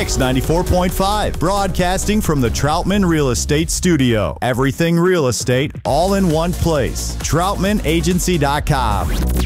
Kicks 94.5, broadcasting from the Troutman Real Estate Studio. Everything real estate, all in one place. TroutmanAgency.com.